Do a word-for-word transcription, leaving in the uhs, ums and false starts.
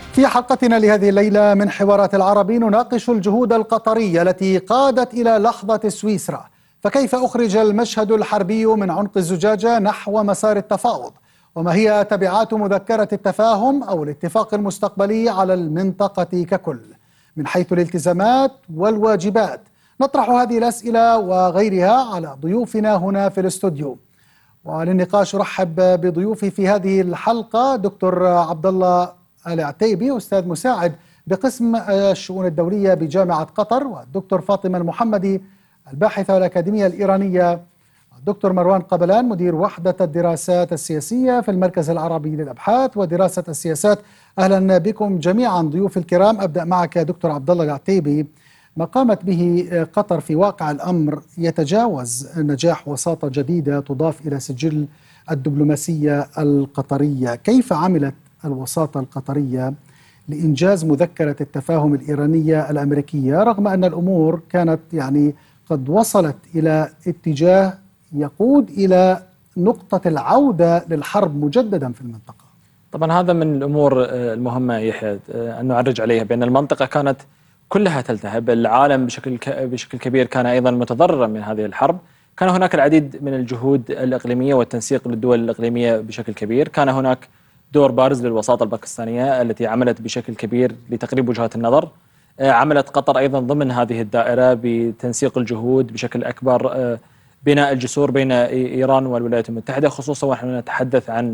في حلقتنا لهذه الليلة من حوارات العرب نناقش الجهود القطرية التي قادت إلى لحظة سويسرا، فكيف أخرج المشهد الحربي من عنق الزجاجة نحو مسار التفاوض؟ وما هي تبعات مذكرة التفاهم أو الاتفاق المستقبلي على المنطقة ككل من حيث الالتزامات والواجبات؟ نطرح هذه الأسئلة وغيرها على ضيوفنا هنا في الاستوديو، وللنقاش رحب بضيوفي في هذه الحلقة دكتور عبد الله العتيبي، أستاذ مساعد بقسم الشؤون الدولية بجامعة قطر، والدكتور فاطمة المحمدي الباحثة والأكاديمية الإيرانية، الدكتور مروان قبلان مدير وحدة الدراسات السياسية في المركز العربي للأبحاث ودراسة السياسات. أهلا بكم جميعا ضيوف الكرام. أبدأ معك يا دكتور عبد الله العتيبي. ما قامت به قطر في واقع الأمر يتجاوز نجاح وساطة جديدة تضاف إلى سجل الدبلوماسية القطرية. كيف عملت الوساطة القطرية لإنجاز مذكرة التفاهم الإيرانية الأمريكية رغم أن الأمور كانت يعني قد وصلت إلى اتجاه يقود إلى نقطة العودة للحرب مجددا في المنطقة؟ طبعا هذا من الأمور المهمة يحيى أن نعرج عليها، بأن المنطقة كانت كلها تلتهب، العالم بشكل بشكل كبير كان أيضا متضررا من هذه الحرب. كان هناك العديد من الجهود الإقليمية والتنسيق للدول الإقليمية بشكل كبير. كان هناك دور بارز للوساطة الباكستانية التي عملت بشكل كبير لتقريب وجهات النظر. عملت قطر أيضا ضمن هذه الدائرة بتنسيق الجهود بشكل أكبر، بناء الجسور بين إيران والولايات المتحدة، خصوصا ونحن نتحدث عن